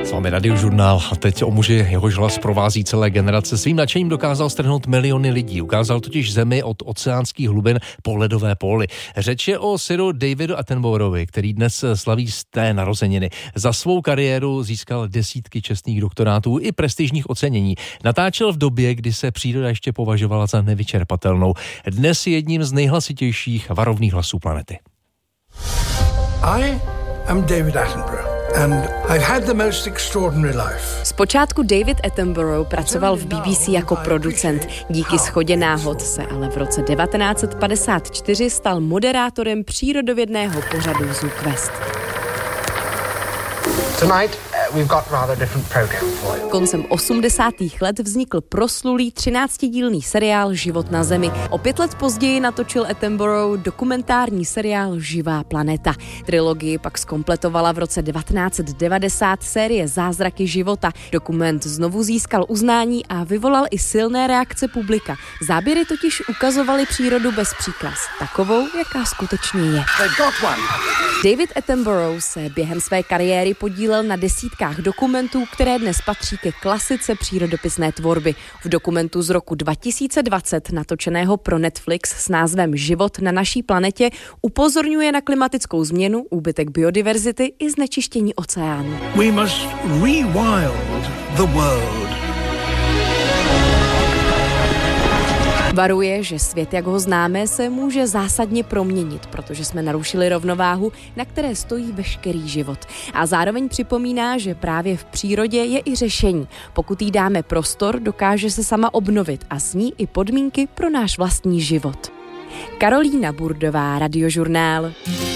S vámi Radiožurnál a teď o muži, jehož hlas provází celé generace. Svým nadšením dokázal strhnout miliony lidí. Ukázal totiž zemi od oceánských hlubin po ledové póly. Řeč je o Siru Davidu Attenboroughovi, který dnes slaví sté narozeniny. Za svou kariéru získal desítky čestných doktorátů i prestižních ocenění. Natáčel v době, kdy se příroda ještě považovala za nevyčerpatelnou. Dnes je jedním z nejhlasitějších varovných hlasů planety. I am David Attenborough. And I've had the most extraordinary life. Zpočátku David Attenborough pracoval v BBC jako producent. Díky shodě náhod se ale v roce 1954 stal moderátorem přírodovědného pořadu Zoo Quest. Tonight we've got rather different program for you. Koncem 80. let vznikl proslulý 13dílný seriál Život na Zemi. O 5 let později natočil Attenborough dokumentární seriál Živá planeta. Trilogii pak zkompletovala v roce 1990 série Zázraky života. Dokument znovu získal uznání a vyvolal i silné reakce publika. Záběry totiž ukazovaly přírodu bez příkras, takovou, jaká skutečně je. David Attenborough se během své kariéry podílel na desítkách dokumentů, které dnes patří ke klasice přírodopisné tvorby. V dokumentu z roku 2020, natočeného pro Netflix s názvem Život na naší planetě, upozorňuje na klimatickou změnu, úbytek biodiverzity i znečištění oceánů. We must rewild the world. Varuje, že svět, jak ho známe, se může zásadně proměnit, protože jsme narušili rovnováhu, na které stojí veškerý život. A zároveň připomíná, že právě v přírodě je i řešení. Pokud jí dáme prostor, dokáže se sama obnovit a s ní i podmínky pro náš vlastní život. Karolína Burdová, Radiožurnál.